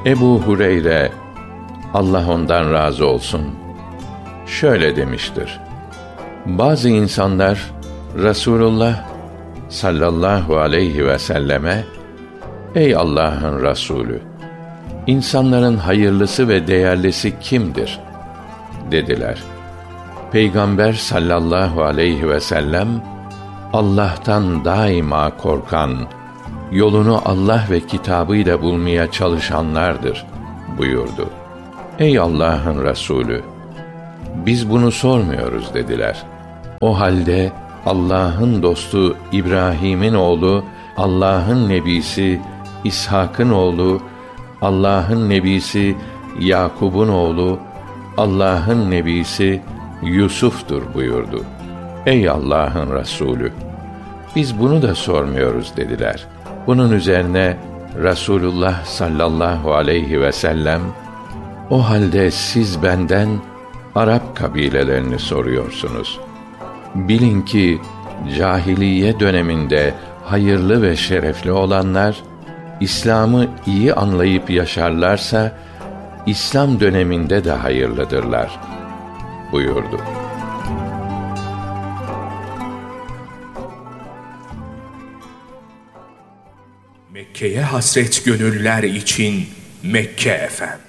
Ebu Hureyre, Allah ondan razı olsun, şöyle demiştir: bazı insanlar Resulullah sallallahu aleyhi ve selleme, ey Allah'ın Resulü, insanların hayırlısı ve değerlisi kimdir dediler. Peygamber sallallahu aleyhi ve sellem, Allah'tan daima korkan, yolunu Allah ve kitabıyla bulmaya çalışanlardır buyurdu. Ey Allah'ın Resulü, biz bunu sormuyoruz dediler. O halde Allah'ın dostu İbrahim'in oğlu, Allah'ın nebisi İshak'ın oğlu, Allah'ın nebisi Yakub'un oğlu, Allah'ın nebisi Yusuf'tur buyurdu. Ey Allah'ın Resulü, biz bunu da sormuyoruz dediler. Bunun üzerine Resulullah sallallahu aleyhi ve sellem, o halde siz benden Arap kabilelerini soruyorsunuz. Bilin ki cahiliye döneminde hayırlı ve şerefli olanlar, İslam'ı iyi anlayıp yaşarlarsa, İslam döneminde de hayırlıdırlar buyurdu. Mekke'ye hasret gönüller için Mekke efendim.